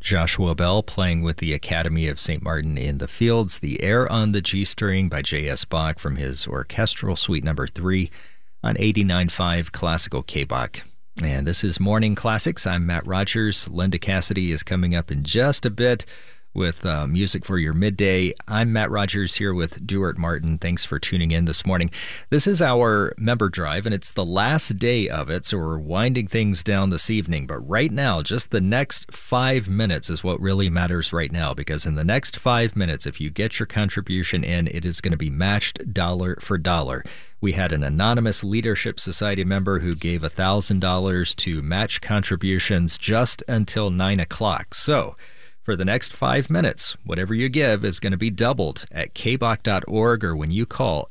Joshua Bell playing with the Academy of St. Martin in the Fields, The Air on the G String by J.S. Bach from his Orchestral Suite Number 3 on 89.5 Classical K-Bach. And this is Morning Classics. I'm Matt Rogers. Linda Cassidy is coming up in just a bit with music for your midday. I'm Matt Rogers here with Duart Martin. Thanks for tuning in this morning. This is our member drive, and it's the last day of it, so we're winding things down this evening. But right now, just the next 5 minutes is what really matters right now, because in the next 5 minutes, if you get your contribution in, it is going to be matched dollar for dollar. We had an anonymous Leadership Society member who gave $1,000 to match contributions just until 9 o'clock. So for the next 5 minutes, whatever you give is going to be doubled at kbach.org or when you call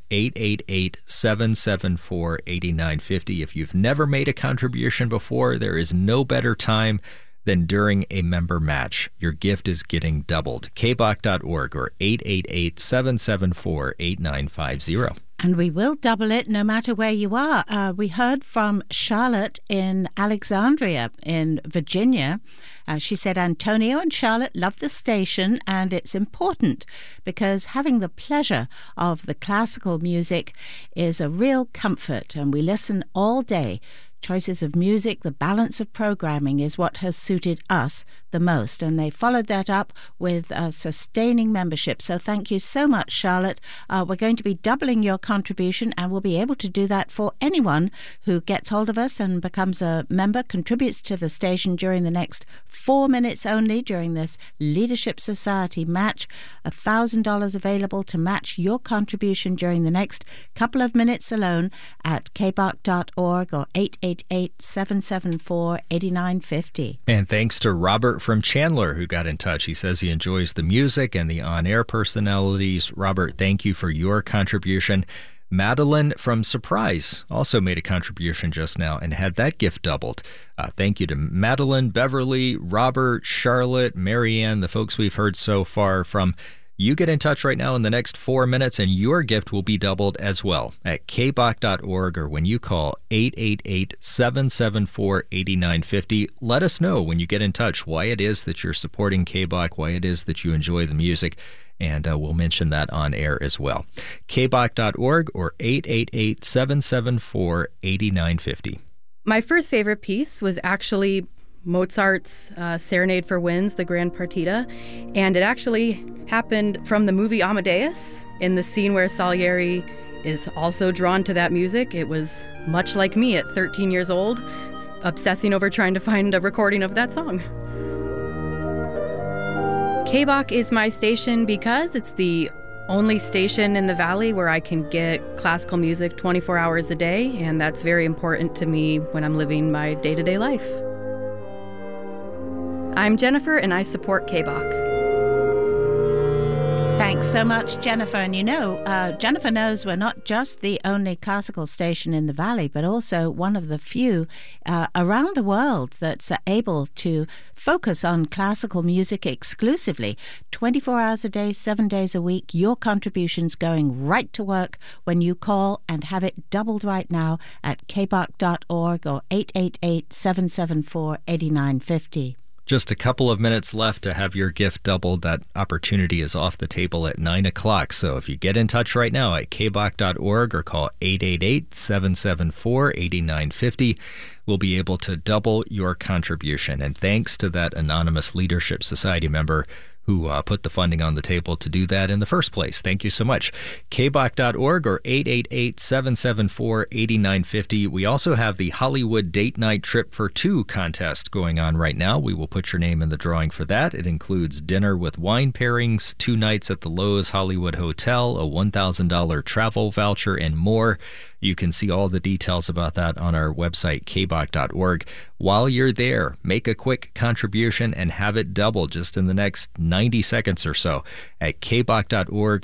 888-774-8950. If you've never made a contribution before, there is no better time than during a member match. Your gift is getting doubled. kbach.org or 888-774-8950. And we will double it no matter where you are. We heard from Charlotte in Alexandria in Virginia. She said, Antonio and Charlotte love the station, and it's important because having the pleasure of the classical music is a real comfort, and we listen all day. Choices of music, the balance of programming is what has suited us the most. And they followed that up with a sustaining membership. So thank you so much, Charlotte. We're going to be doubling your contribution, and we'll be able to do that for anyone who gets hold of us and becomes a member, contributes to the station during the next 4 minutes only during this Leadership Society match. $1,000 available to match your contribution during the next couple of minutes alone at kbach.org or 888-774-8950. And thanks to Robert from Chandler who got in touch. He says he enjoys the music and the on-air personalities. Robert, thank you for your contribution. Madeline from Surprise also made a contribution just now and had that gift doubled. Thank you to Madeline, Beverly, Robert, Charlotte, Marianne, the folks we've heard so far from. You get in touch right now in the next 4 minutes, and your gift will be doubled as well at kbach.org or when you call 888-774-8950. Let us know when you get in touch why it is that you're supporting KBach, why it is that you enjoy the music, and we'll mention that on air as well. kbach.org or 888-774-8950. My first favorite piece was actually Mozart's Serenade for Winds, the Grand Partita, and it actually happened from the movie Amadeus. In the scene where Salieri is also drawn to that music, it was much like me at 13 years old, obsessing over trying to find a recording of that song. KBach is my station because it's the only station in the Valley where I can get classical music 24 hours a day, and that's very important to me when I'm living my day-to-day life. I'm Jennifer, and I support KBach. Thanks so much, Jennifer. And Jennifer knows we're not just the only classical station in the Valley, but also one of the few around the world that's able to focus on classical music exclusively. 24 hours a day, 7 days a week, your contribution's going right to work when you call, and have it doubled right now at kbach.org or 888-774-8950. Just a couple of minutes left to have your gift doubled. That opportunity is off the table at 9 o'clock. So if you get in touch right now at kbach.org or call 888-774-8950, we'll be able to double your contribution. And thanks to that anonymous Leadership Society member who put the funding on the table to do that in the first place. Thank you so much. kbach.org or 888-774-8950. We also have the Hollywood Date Night Trip for Two contest going on right now. We will put your name in the drawing for that. It includes dinner with wine pairings, 2 nights at the Loews Hollywood Hotel, a $1,000 travel voucher, and more. You can see all the details about that on our website, kbach.org. While you're there, make a quick contribution and have it doubled just in the next 90 seconds or so at kbach.org